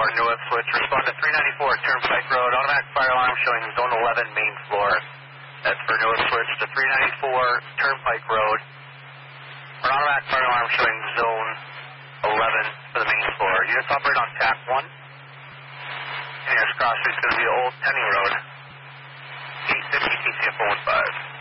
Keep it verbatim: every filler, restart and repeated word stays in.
four, New Ipswich. Respond to three ninety-four, Turnpike Road. Automatic fire alarm showing zone eleven, main floor. That's for New Ipswich to three ninety-four, Turnpike Road. An automatic fire alarm showing zone eleven for the main floor. Units operate on T A C one. And your cross street is going to be Old Tenny Road. eight fifty T C F one five.